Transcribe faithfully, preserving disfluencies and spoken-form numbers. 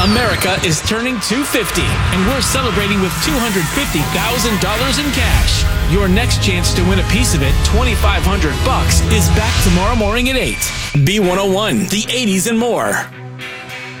America is turning two fifty, and we're celebrating with two hundred fifty thousand dollars in cash. Your next chance to win a piece of it, twenty-five hundred bucks, is back tomorrow morning at eight. B one oh one, the eighties and more.